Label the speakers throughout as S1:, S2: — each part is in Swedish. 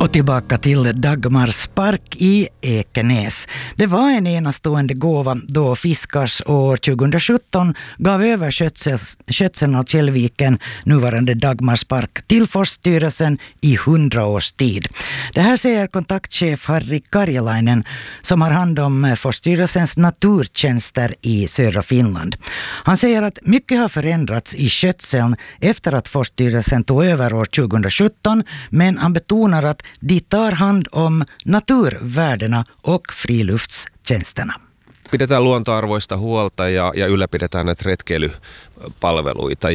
S1: Och tillbaka till Dagmars park i Ekenäs. Det var en enastående gåva då Fiskars år 2017 gav över skötseln av Källviken, nuvarande Dagmars park, till Forststyrelsen i 100 års tid. Det här säger kontaktchef Harri Karjalainen som har hand om Forststyrelsens naturtjänster i södra Finland. Han säger att mycket har förändrats i skötseln efter att Forststyrelsen tog över år 2017, men han betonar att de tar hand om naturvärdena och friluftstjänsterna.
S2: Pidetään luontoarvoista huolta ja ylläpidetään näitä retkeilypalveluita.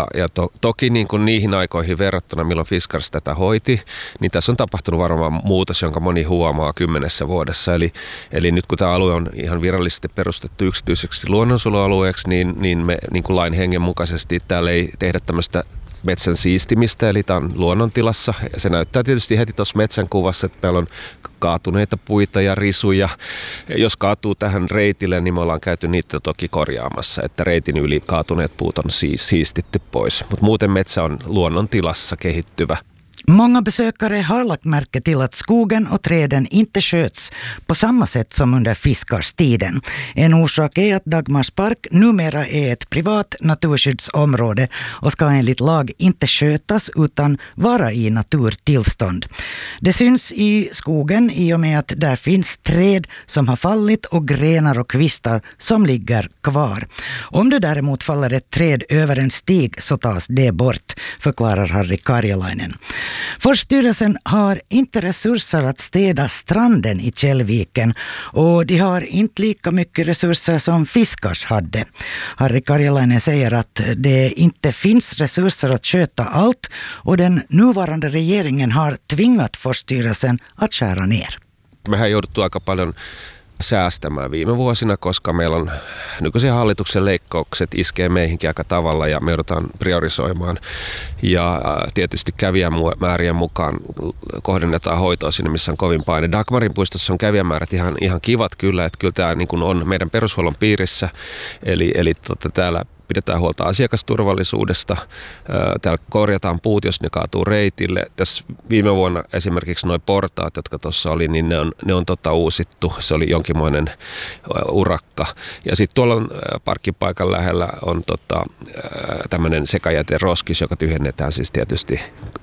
S2: Toki niin kuin niihin aikoihin verrattuna, milloin Fiskars tätä hoiti, niin tässä on tapahtunut varmaan muutos, jonka moni huomaa 10 vuodessa. Eli nyt kun tämä alue on ihan virallisesti perustettu yksityiseksi luonnonsuojelualueeksi, niin me niin kuin lain hengen mukaisesti täällä ei tehdä tämmöistä metsän siistimistä, eli tämä on luonnontilassa. Se näyttää tietysti heti tuossa metsän kuvassa, että meillä on kaatuneita puita ja risuja. Jos kaatuu tähän reitille, niin me ollaan käyty niitä toki korjaamassa, että reitin yli kaatuneet puut on siistitty pois. Mutta muuten metsä on luonnontilassa kehittyvä.
S1: Många besökare har lagt märke till att skogen och träden inte sköts på samma sätt som under Fiskarstiden. En orsak är att Dagmars park numera är ett privat naturskyddsområde och ska enligt lag inte skötas utan vara i naturtillstånd. Det syns i skogen i och med att där finns träd som har fallit och grenar och kvistar som ligger kvar. Om det däremot faller ett träd över en stig så tas det bort, förklarar Harri Karjalainen. Forststyrelsen har inte resurser att städa stranden i Källviken och de har inte lika mycket resurser som Fiskars hade. Harri Karjalainen säger att det inte finns resurser att sköta allt och den nuvarande regeringen har tvingat Forststyrelsen att skära ner.
S2: Mehän on jouduttu aika paljon säästämään viime vuosina, koska meillä on nykyisen hallituksen leikkaukset iskee meihinkin aika tavalla ja me joudutaan priorisoimaan. Ja tietysti kävijämäärien mukaan kohdennetaan hoitoa sinne, missä on kovin paine. Dagmarin puistossa on kävijämäärät ihan kivat kyllä, että kyllä tämä niin kuin on meidän perushuollon piirissä, eli täällä pidetään huolta asiakasturvallisuudesta. Täällä korjataan puut, jos ne kaatuu reitille. Tässä viime vuonna esimerkiksi nuo portaat, jotka tuossa oli, niin ne on uusittu. Se oli jonkinmoinen urakka. Ja sitten tuolla on parkkipaikan lähellä on tämmöinen sekajäteroskis, joka tyhjennetään siis tietysti,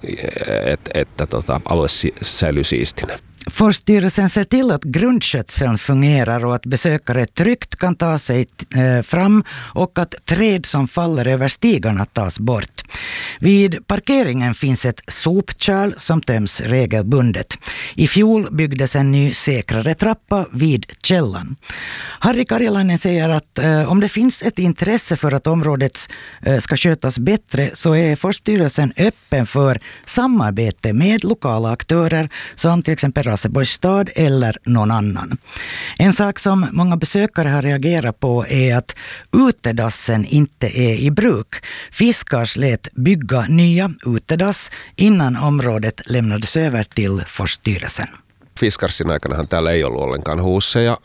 S2: että alue säilyy siistinä.
S1: Forststyrelsen ser till att grundskötseln fungerar och att besökare tryggt kan ta sig fram och att träd som faller över stigarna tas bort. Vid parkeringen finns ett sopkärl som töms regelbundet. I fjol byggdes en ny säkrare trappa vid källan. Harri Karjalainen säger att om det finns ett intresse för att området ska skötas bättre så är Forststyrelsen öppen för samarbete med lokala aktörer som till exempel Raseborgs stad eller någon annan. En sak som många besökare har reagerat på är att utedassen inte är i bruk. Fiskars lät bygga nya utedass innan området lämnades över till Forststyrelsen.
S2: Fiskarsin aikanahan täällä ei ollut ollenkaan huusseja